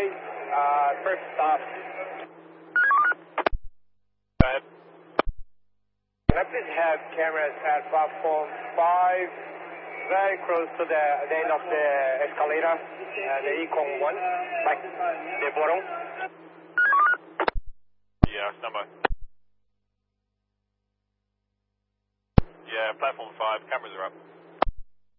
runway, first stop. Go ahead. Can I please have cameras at platform 5, very close to the end of the escalator, the Econ 1, like the bottom? Yeah, stand by. Yeah, platform 5, cameras are up.